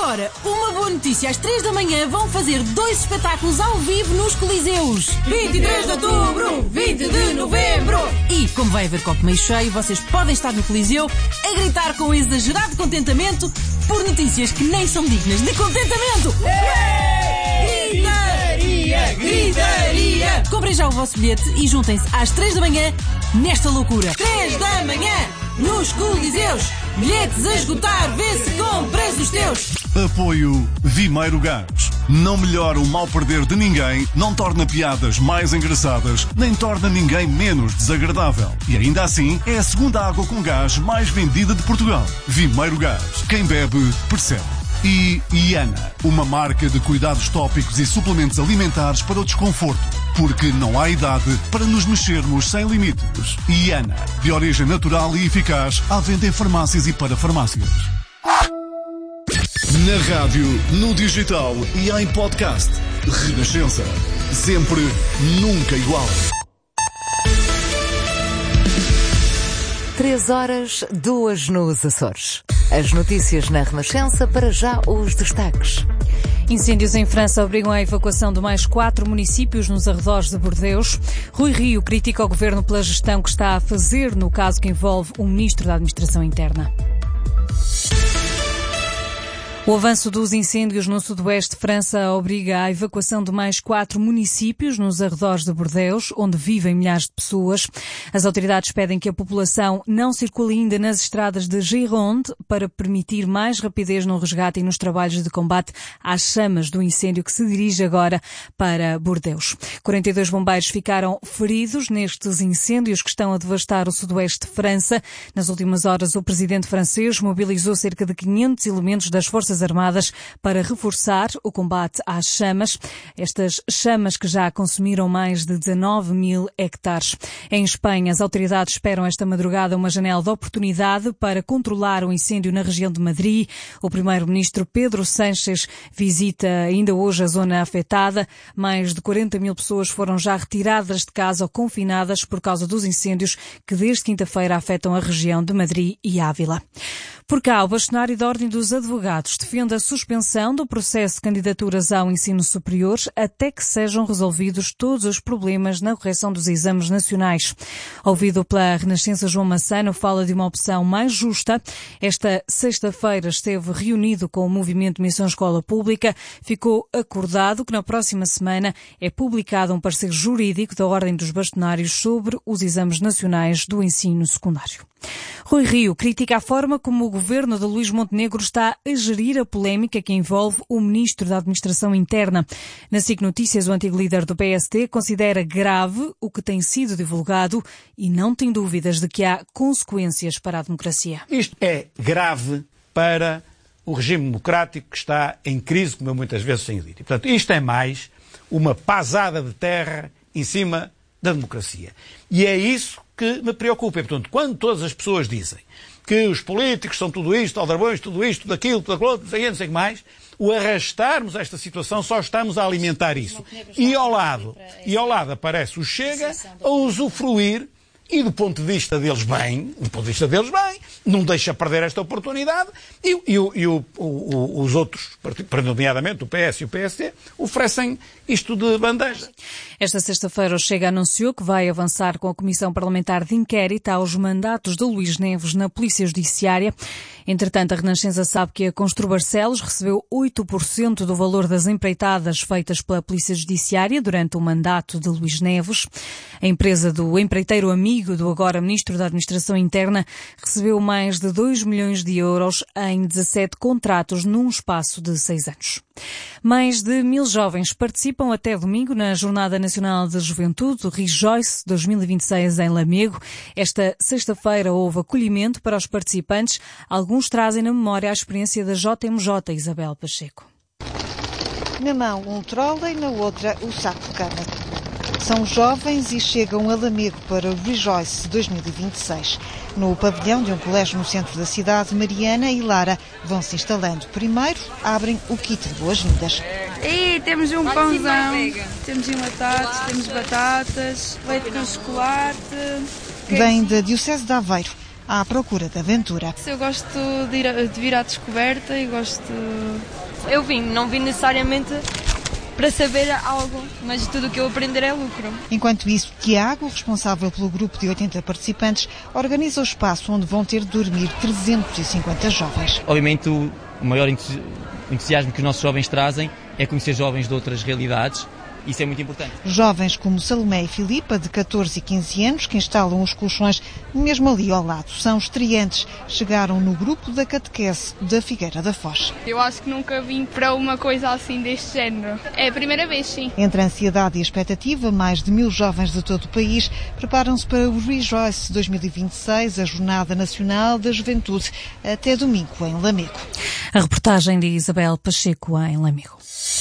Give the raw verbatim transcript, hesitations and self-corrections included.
agora, uma boa notícia. Às três da manhã vão fazer dois espetáculos ao vivo nos Coliseus. vinte e três de outubro, vinte de novembro. E, como vai haver copo meio cheio, vocês podem estar no Coliseu a gritar com exagerado contentamento por notícias que nem são dignas de contentamento. Gritaria, gritaria. Comprem já o vosso bilhete e juntem-se às três da manhã nesta loucura. três da manhã, nos Coliseus. Bilhetes a esgotar, vê se compras os teus. Apoio Vimeiro Gás. Não melhora o mal perder de ninguém, não torna piadas mais engraçadas, nem torna ninguém menos desagradável. E ainda assim, é a segunda água com gás mais vendida de Portugal. Vimeiro Gás. Quem bebe, percebe. E Iana, uma marca de cuidados tópicos e suplementos alimentares para o desconforto. Porque não há idade para nos mexermos sem limites. Iana, de origem natural e eficaz, à venda em farmácias e para farmácias. Na rádio, no digital e em podcast. Renascença. Sempre, nunca igual. Três horas, duas nos Açores. As notícias na Renascença, para já os destaques. Incêndios em França obrigam à evacuação de mais quatro municípios nos arredores de Bordeus. Rui Rio critica o governo pela gestão que está a fazer no caso que envolve o ministro da Administração Interna. O avanço dos incêndios no sudoeste de França obriga à evacuação de mais quatro municípios nos arredores de Bordeus, onde vivem milhares de pessoas. As autoridades pedem que a população não circule ainda nas estradas de Gironde para permitir mais rapidez no resgate e nos trabalhos de combate às chamas do incêndio que se dirige agora para Bordeus. quarenta e dois bombeiros ficaram feridos nestes incêndios que estão a devastar o sudoeste de França. Nas últimas horas, o presidente francês mobilizou cerca de quinhentos elementos das forças Armadas para reforçar o combate às chamas. Estas chamas que já consumiram mais de dezanove mil hectares. Em Espanha, as autoridades esperam esta madrugada uma janela de oportunidade para controlar o incêndio na região de Madrid. O primeiro-ministro Pedro Sánchez visita ainda hoje a zona afetada. Mais de quarenta mil pessoas foram já retiradas de casa ou confinadas por causa dos incêndios que desde quinta-feira afetam a região de Madrid e Ávila. Por cá, o bastonário da Ordem dos Advogados defende a suspensão do processo de candidaturas ao ensino superior até que sejam resolvidos todos os problemas na correção dos exames nacionais. Ouvido pela Renascença, João Massano fala de uma opção mais justa. Esta sexta-feira esteve reunido com o movimento Missão Escola Pública. Ficou acordado que na próxima semana é publicado um parecer jurídico da Ordem dos Bastonários sobre os exames nacionais do ensino secundário. Rui Rio critica a forma como o governo de Luís Montenegro está a gerir a polémica que envolve o ministro da Administração Interna. Na S I C Notícias, o antigo líder do P S D considera grave o que tem sido divulgado e não tem dúvidas de que há consequências para a democracia. Isto é grave para o regime democrático que está em crise, como eu muitas vezes tenho dito. E, portanto, isto é mais uma pasada de terra em cima da democracia. E é isso que me preocupa. E, portanto, quando todas as pessoas dizem que os políticos são tudo isto, aldrabões, tudo isto, tudo aquilo, tudo aquilo, não sei, não sei o que mais, o arrastarmos esta situação só estamos a alimentar isso. E ao lado, e ao lado aparece o Chega a usufruir, e do ponto de vista deles bem, do ponto de vista deles bem, não deixa perder esta oportunidade, e, e, e o, o, os outros, nomeadamente o P S e o P S D, oferecem isto de bandeja. Esta sexta-feira o Chega anunciou que vai avançar com a Comissão Parlamentar de Inquérito aos mandatos de Luís Neves na Polícia Judiciária. Entretanto, a Renascença sabe que a Constru Barcelos recebeu oito por cento do valor das empreitadas feitas pela Polícia Judiciária durante o mandato de Luís Neves. A empresa do empreiteiro amigo do agora Ministro da Administração Interna recebeu mais de dois milhões de euros em dezassete contratos num espaço de seis anos. Mais de mil jovens participam até domingo na Jornada Nacional de Juventude, Rejoice dois mil e vinte e seis, em Lamego. Esta sexta-feira houve acolhimento para os participantes. Alguns trazem na memória a experiência da J M J Isabel Pacheco. Na mão um trolley, na outra o saco de cana. São jovens e chegam a Lamego para o Rejoice dois mil e vinte e seis. No pavilhão de um colégio no centro da cidade, Mariana e Lara vão se instalando. Primeiro, abrem o kit de boas-vindas. E temos um pãozão, temos enlatados, temos batatas, leite com chocolate. Vem da Diocese de Aveiro. à procura de aventura. Eu gosto de, ir a, de vir à descoberta e gosto... Eu vim, não vim necessariamente para saber algo, mas tudo o que eu aprender é lucro. Enquanto isso, Tiago, responsável pelo grupo de oitenta participantes, organiza o espaço onde vão ter de dormir trezentos e cinquenta jovens. Obviamente, o maior entusiasmo que os nossos jovens trazem é conhecer jovens de outras realidades. Isso é muito importante. Jovens como Salomé e Filipa, de catorze e quinze anos, que instalam os colchões mesmo ali ao lado. São estreantes. Chegaram no grupo da catequese da Figueira da Foz. Eu acho que nunca vim para uma coisa assim deste género. É a primeira vez, sim. Entre a ansiedade e a expectativa, mais de mil jovens de todo o país preparam-se para o Rejoice dois mil e vinte e seis, a Jornada Nacional da Juventude, até domingo em Lamego. A reportagem de Isabel Pacheco em Lamego.